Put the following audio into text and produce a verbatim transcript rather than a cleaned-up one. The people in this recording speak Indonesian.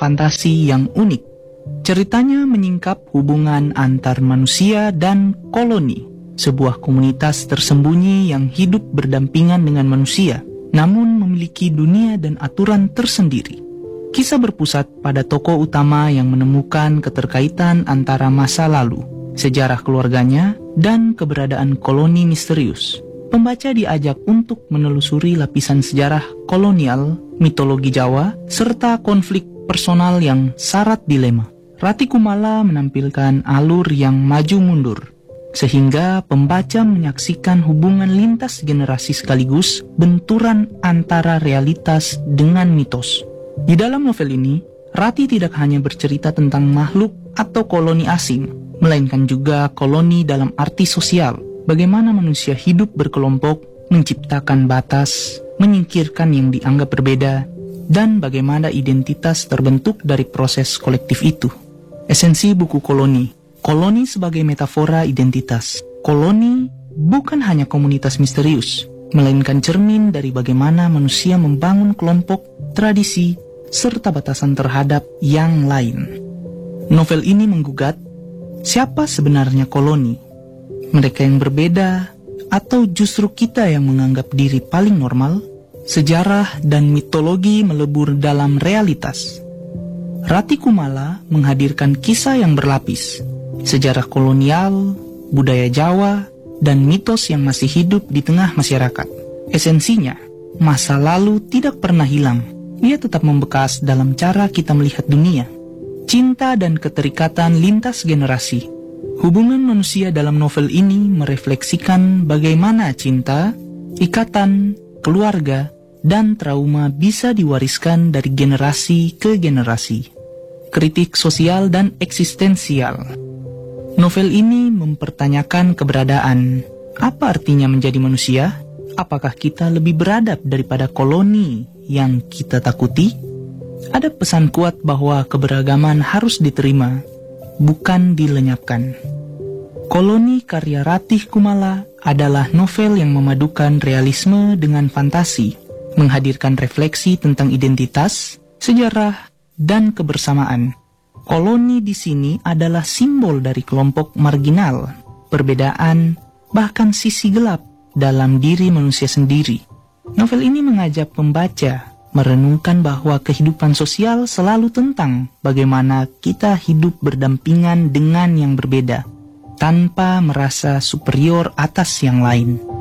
fantasi yang unik. Ceritanya menyingkap hubungan antar manusia dan koloni, sebuah komunitas tersembunyi yang hidup berdampingan dengan manusia, namun memiliki dunia dan aturan tersendiri. Kisah berpusat pada tokoh utama yang menemukan keterkaitan antara masa lalu, sejarah keluarganya, dan keberadaan koloni misterius. Pembaca diajak untuk menelusuri lapisan sejarah kolonial, mitologi Jawa, serta konflik personal yang syarat dilema. Rati Kumala menampilkan alur yang maju mundur, sehingga pembaca menyaksikan hubungan lintas generasi sekaligus benturan antara realitas dengan mitos. Di dalam novel ini, Rati tidak hanya bercerita tentang makhluk atau koloni asing, melainkan juga koloni dalam arti sosial. Bagaimana manusia hidup berkelompok, menciptakan batas, menyingkirkan yang dianggap berbeda, dan bagaimana identitas terbentuk dari proses kolektif itu. Esensi buku Koloni. Koloni sebagai metafora identitas. Koloni bukan hanya komunitas misterius, melainkan cermin dari bagaimana manusia membangun kelompok, tradisi, serta batasan terhadap yang lain. Novel ini menggugat, siapa sebenarnya koloni? Mereka yang berbeda, atau justru kita yang menganggap diri paling normal? Sejarah dan mitologi melebur dalam realitas. Rati Kumala menghadirkan kisah yang berlapis, sejarah kolonial, budaya Jawa, dan mitos yang masih hidup di tengah masyarakat. Esensinya, masa lalu tidak pernah hilang. Ia tetap membekas dalam cara kita melihat dunia. Cinta dan keterikatan lintas generasi. Hubungan manusia dalam novel ini merefleksikan bagaimana cinta, ikatan, keluarga, dan trauma bisa diwariskan dari generasi ke generasi. Kritik sosial dan eksistensial. Novel ini mempertanyakan keberadaan. Apa artinya menjadi manusia? Apakah kita lebih beradab daripada koloni yang kita takuti? Ada pesan kuat bahwa keberagaman harus diterima, bukan dilenyapkan. Koloni karya Ratih Kumala adalah novel yang memadukan realisme dengan fantasi, menghadirkan refleksi tentang identitas, sejarah, dan kebersamaan. Koloni di sini adalah simbol dari kelompok marginal, perbedaan, bahkan sisi gelap dalam diri manusia sendiri. Novel ini mengajak pembaca merenungkan bahwa kehidupan sosial selalu tentang bagaimana kita hidup berdampingan dengan yang berbeda, tanpa merasa superior atas yang lain.